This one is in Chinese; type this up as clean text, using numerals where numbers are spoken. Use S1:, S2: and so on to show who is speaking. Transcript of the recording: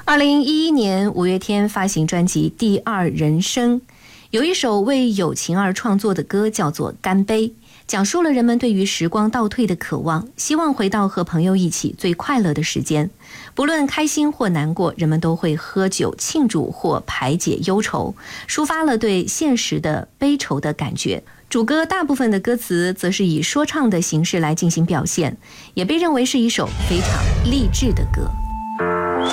S1: 2011年，五月天发行专辑《第二人生》，有一首为友情而创作的歌，叫做《干杯》，讲述了人们对于时光倒退的渴望，希望回到和朋友一起最快乐的时间。不论开心或难过，人们都会喝酒庆祝或排解忧愁，抒发了对现实的悲愁的感觉。主歌大部分的歌词则是以说唱的形式来进行表现，也被认为是一首非常励志的歌。